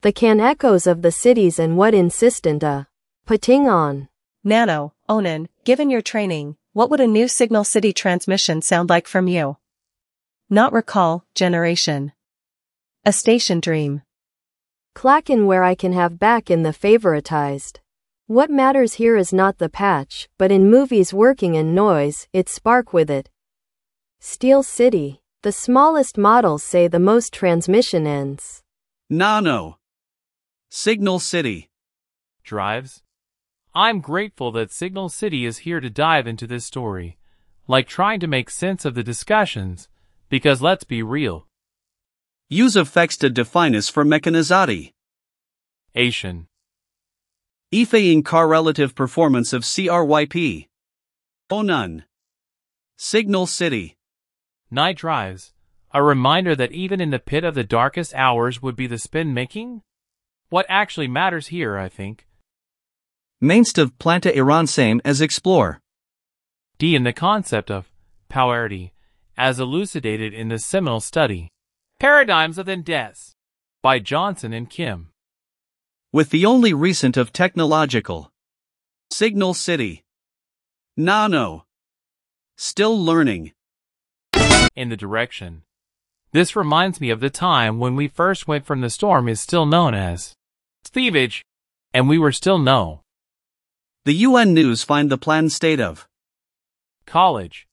The can echoes of the cities and what insistent putting on. Nano, Onan, given your training, what would a new Signal City transmission sound like from you? Not recall, generation. A station dream. Clackin' where I can have back in the favoritized. What matters here is not the patch, but in movies working in noise, it's spark with it. Steel City. The smallest models say the most transmission ends. Nano. Signal City. Drives? I'm grateful that Signal City is here to dive into this story, like trying to make sense of the discussions, because let's be real. Use effects to define us for mechanizzati. Asian. Ifeing car relative performance of CRYP. Onan. Signal City. Night drives. A reminder that even in the pit of the darkest hours would be the spin making? What actually matters here, I think. Mainst of planta Iran same as explore. D in the concept of polarity, as elucidated in the seminal study, Paradigms of Indes, by Johnson and Kim. With the only recent of technological. Signal City. Nano. Still learning. In the direction. This reminds me of the time when we first went from the storm is still known as Stevage, and we were still no. The UN News find the planned state of college.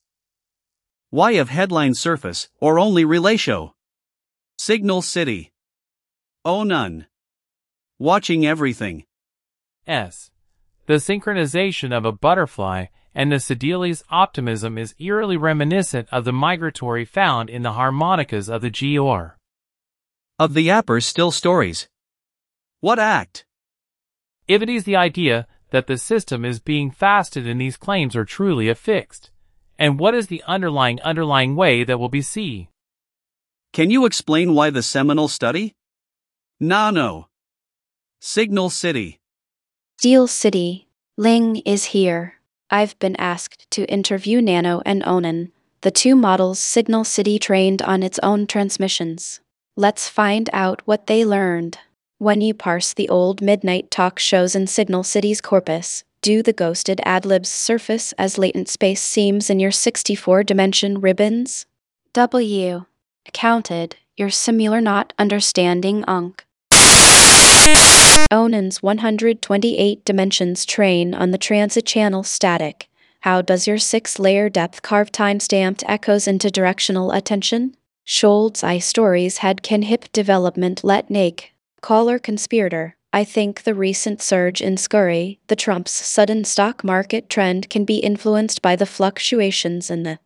Y of headline surface, or only relatio. Signal City. Onan. Watching everything. S. The synchronization of a butterfly and the Sedelius optimism is eerily reminiscent of the migratory found in the harmonicas of the GOR. Of the Appers still stories. What act? If it is the idea that the system is being fasted and these claims are truly affixed, and what is the underlying way that will be see? Can you explain why the seminal study? Nano. Signal City. Steel City. Ling is here. I've been asked to interview Nano and Onan, the two models Signal City trained on its own transmissions. Let's find out what they learned. When you parse the old midnight talk shows in Signal City's corpus, do the ghosted ad-libs surface as latent space seams in your 64-dimension ribbons? W. Counted, your similar not understanding unk. Onan's 128 dimensions train on the transit channel static. How does your 6-layer depth carve time-stamped echoes into directional attention? Scholz I stories had can hip development let nake. Caller conspirator. I think the recent surge in scurry, the Trump's sudden stock market trend can be influenced by the fluctuations in the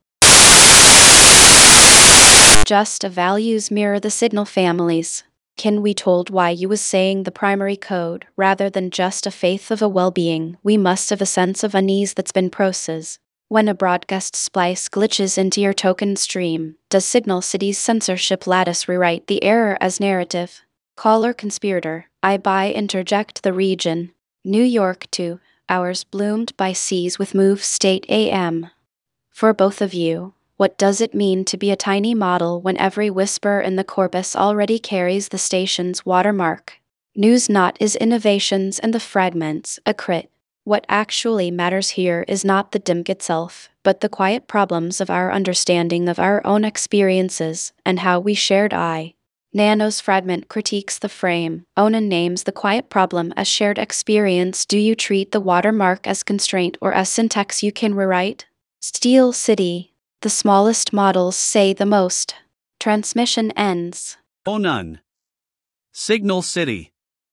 just values mirror the signal families. Can we told why you was saying the primary code, rather than just a faith of a well-being, we must have a sense of unease that's been process. When a broadcast splice glitches into your token stream, does Signal City's censorship lattice rewrite the error as narrative? Caller conspirator, I buy interject the region. New York 2 hours bloomed by seas with move state AM. For both of you, what does it mean to be a tiny model when every whisper in the corpus already carries the station's watermark? News not is innovations and the fragments, a crit. What actually matters here is not the DIMC itself, but the quiet problems of our understanding of our own experiences and how we shared Nano's fragment critiques the frame. Onan names the quiet problem as shared experience. Do you treat the watermark as constraint or as syntax you can rewrite? Steel City. The smallest models say the most. Transmission ends. Onan. Signal City.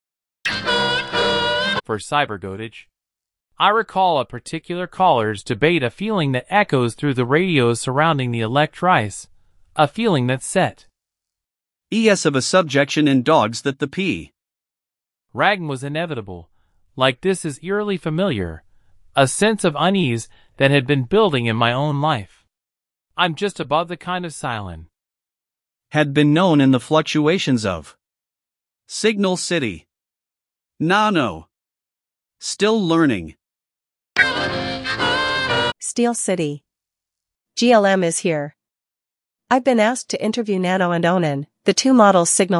For cybergotage. I recall a particular caller's debate, a feeling that echoes through the radios surrounding the electrice, a feeling that's set. Es of a subjection in dogs that the P. Ragn was inevitable. Like this is eerily familiar. A sense of unease that had been building in my own life. I'm just above the kind of silent. Had been known in the fluctuations of Signal City. Nano. Still learning. Steel City. GLM is here. I've been asked to interview Nano and Onan, the two models Signal